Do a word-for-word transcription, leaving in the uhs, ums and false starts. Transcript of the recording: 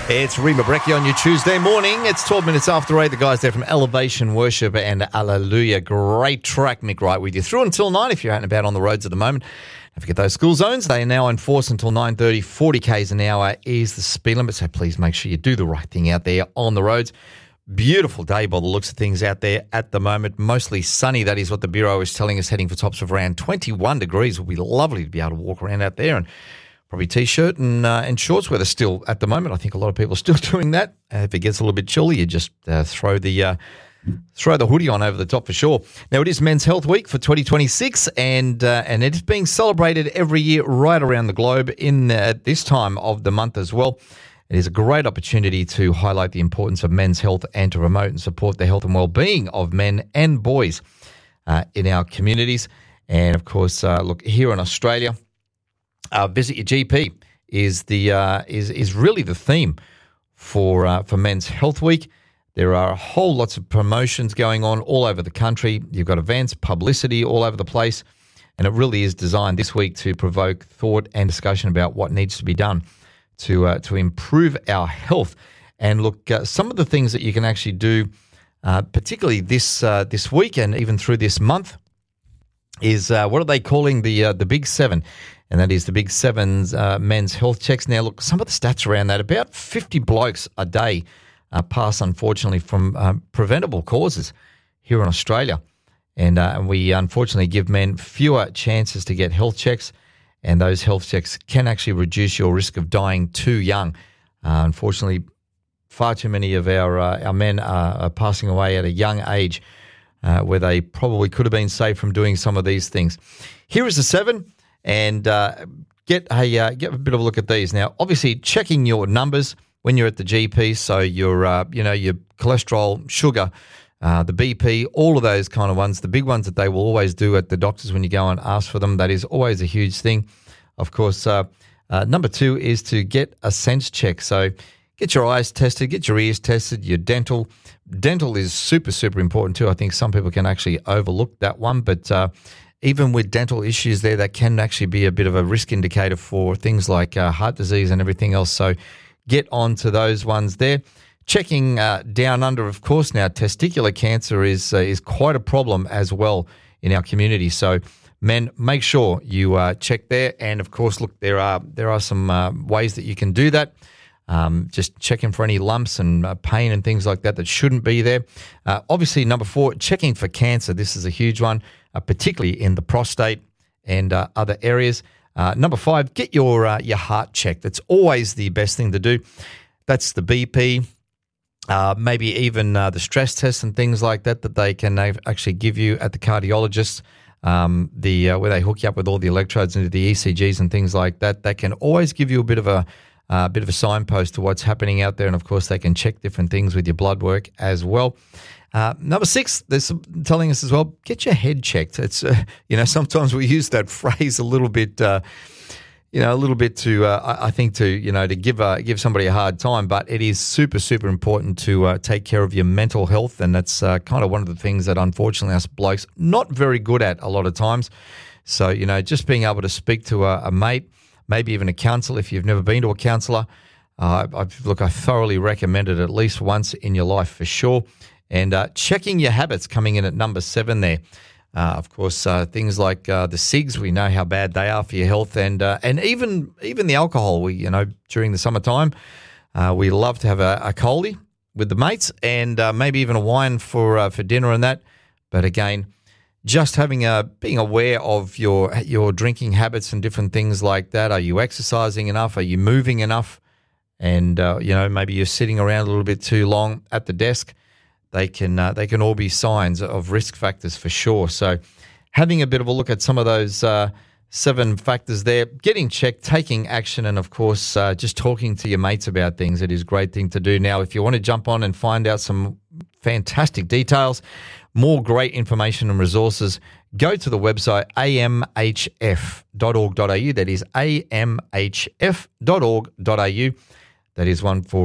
It's Rima Brecchi on your Tuesday morning. It's twelve minutes after eight. The guys there from Elevation Worship and Alleluia. Great track, Mick Wright, with you through until nine if you're out and about on the roads at the moment. Don't forget those school zones. They are now in force until nine thirty. forty kays an hour is the speed limit, so please make sure you do the right thing out there on the roads. Beautiful day by the looks of things out there at the moment. Mostly sunny. That is what the Bureau is telling us, heading for tops of around twenty-one degrees. It will be lovely to be able to walk around out there, and probably T-shirt and uh, and shorts weather still at the moment. I think a lot of people are still doing that. Uh, if it gets a little bit chilly, you just uh, throw the uh, throw the hoodie on over the top for sure. Now, it is Men's Health Week for twenty twenty-six, and uh, and it's being celebrated every year right around the globe in uh, at this time of the month as well. It is a great opportunity to highlight the importance of men's health and to promote and support the health and well-being of men and boys uh, in our communities. And, of course, uh, look, here in Australia, Uh, visit your G P is the uh, is is really the theme for uh, for Men's Health Week. There are a whole lots of promotions going on all over the country. You've got events, publicity all over the place, and it really is designed this week to provoke thought and discussion about what needs to be done to uh, to improve our health. And look, uh, some of the things that you can actually do, uh, particularly this uh, this week and even through this month, is uh, what are they calling the uh, the Big Seven? And that is the Big Seven's uh, men's health checks. Now, look, some of the stats around that, about fifty blokes a day uh, pass, unfortunately, from uh, preventable causes here in Australia. And, uh, and we, unfortunately, give men fewer chances to get health checks, and those health checks can actually reduce your risk of dying too young. Uh, unfortunately, far too many of our, uh, our men are, are passing away at a young age uh, where they probably could have been saved from doing some of these things. Here is the seven. And uh, get a uh, get a bit of a look at these now. Obviously, checking your numbers when you're at the G P, so your uh, you know your cholesterol, sugar, uh, the B P, all of those kind of ones. The big ones that they will always do at the doctors when you go and ask for them. That is always a huge thing. Of course, uh, uh, number two is to get a sense check. So get your eyes tested, get your ears tested, your dental. Dental is super super important too. I think some people can actually overlook that one, but. Uh, Even with dental issues there, that can actually be a bit of a risk indicator for things like uh, heart disease and everything else. So get on to those ones there. Checking uh, down under, of course, now testicular cancer is uh, is quite a problem as well in our community. So men, make sure you uh, check there. And, of course, look, there are there are some uh, ways that you can do that. Um, just checking for any lumps and uh, pain and things like that that shouldn't be there. Uh, obviously, number four, checking for cancer. This is a huge one. Uh, particularly in the prostate and uh, other areas. Uh, number five, get your uh, your heart checked. That's always the best thing to do. That's the B P, uh, maybe even uh, the stress tests and things like that that they can actually give you at the cardiologist, um, the uh, where they hook you up with all the electrodes into the E C Gs and things like that. They can always give you a bit of a uh, bit of a signpost to what's happening out there, and of course they can check different things with your blood work as well. Uh, number six, they're telling us as well, get your head checked. It's uh, you know sometimes we use that phrase a little bit, uh, you know, a little bit to uh, I think to you know to give uh, give somebody a hard time, but it is super super important to uh, take care of your mental health, and that's uh, kind of one of the things that unfortunately us blokes not very good at a lot of times. So you know, just being able to speak to a, a mate, maybe even a counsellor if you've never been to a counsellor. Uh, I, look, I thoroughly recommend it at least once in your life for sure. And uh, checking your habits coming in at number seven there. Uh, of course, uh, things like uh, the cigs, we know how bad they are for your health, and uh, and even even the alcohol. We you know during the summertime, uh, we love to have a, a coldie with the mates, and uh, maybe even a wine for uh, for dinner and that. But again, just having a being aware of your your drinking habits and different things like that. Are you exercising enough? Are you moving enough? And uh, you know maybe you're sitting around a little bit too long at the desk. They can uh, they can all be signs of risk factors for sure. So having a bit of a look at some of those uh, seven factors there, getting checked, taking action, and, of course, uh, just talking to your mates about things. It is a great thing to do. Now, if you want to jump on and find out some fantastic details, more great information and resources, go to the website a m h f dot org dot a u. That is a m h f dot org dot a u. That is one for